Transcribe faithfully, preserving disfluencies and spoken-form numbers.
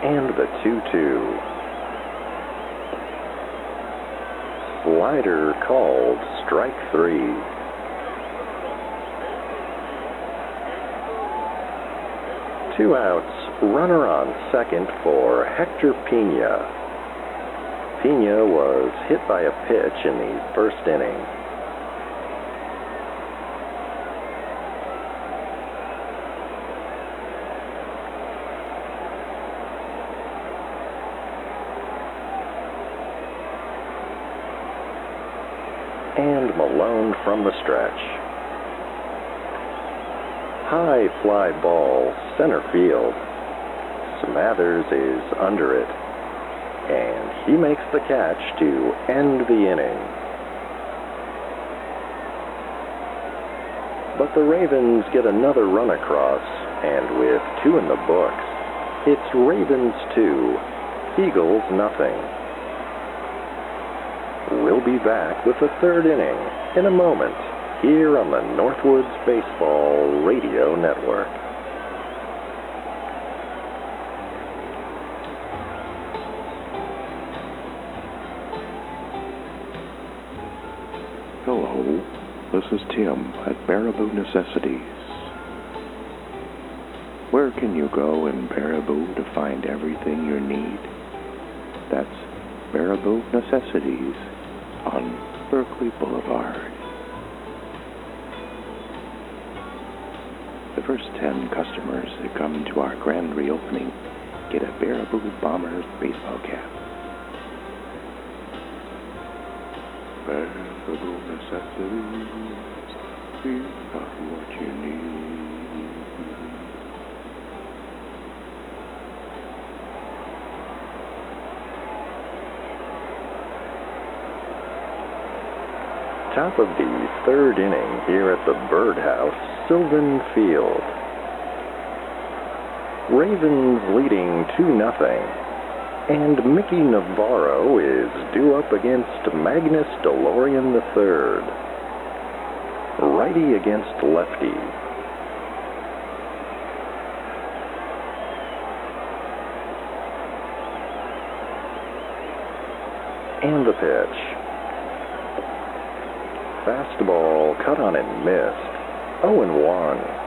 And the two two. Slider called, strike three. Two outs, runner on second for Hector Pena. Pena was hit by a pitch in the first inning. And Malone from the stretch. High fly ball, center field. Smathers is under it, and he makes the catch to end the inning. But the Ravens get another run across, and with two in the books, it's Ravens two, Eagles nothing. We'll be back with the third inning in a moment here on the Northwoods Baseball Radio Network. Hello, this is Tim at Baraboo Necessities. Where can you go in Baraboo to find everything you need? That's Baraboo Necessities on Berkeley Boulevard. The first ten customers that come to our grand reopening get a Baraboo Bombers baseball cap. Baraboo Necessities, we've got what you need. Top of the third inning here at the Birdhouse, Sylvan Field. Ravens leading two nothing, and Mickey Navarro is due up against Magnus DeLorean the third. Righty against lefty. And the pitch. Fastball cut on and missed. oh and one.